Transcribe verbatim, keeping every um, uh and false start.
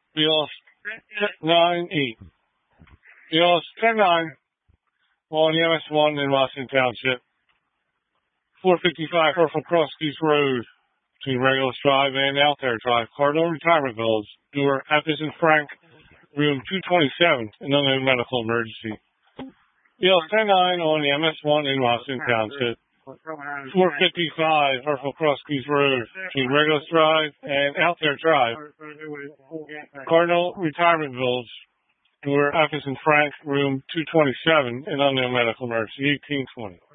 B L nine eight. B L ten nine on the M S one in Washington Township. four fifty-five Herford Crosskeys Road between Regulus Drive and Altair Drive. Cardinal Retirement Village. Newer Epis and Frank, room two twenty-seven, an unknown medical emergency. B L ten nine on the M S one in Washington Township. four fifty-five Herford Crosskeys Road between Regulus Drive and Altair Drive. Cardinal Retirement Village. Newer Epis and Frank, room two twenty-seven, an unknown medical emergency. eighteen twenty.